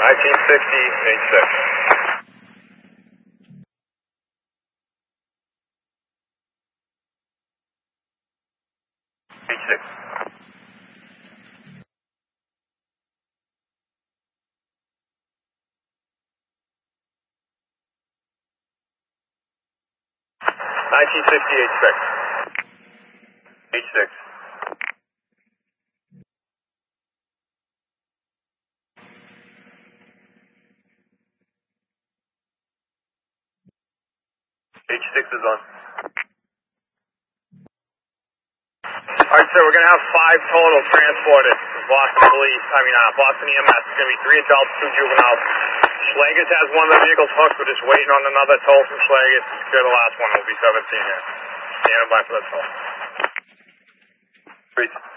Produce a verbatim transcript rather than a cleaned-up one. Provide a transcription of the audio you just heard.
nineteen sixty, eight six. eight six. nineteen sixty, eight six. eight six. H six is on. Alright, sir, we're going to have five total transported from Boston Police, I mean, uh, Boston E M S. It's going to be three adults, two juveniles. Schlagers has one of the vehicles hooked. We're just waiting on another tow from Schlagers to secure the last one. It'll be seventeen here. Standing by for the tow. Three.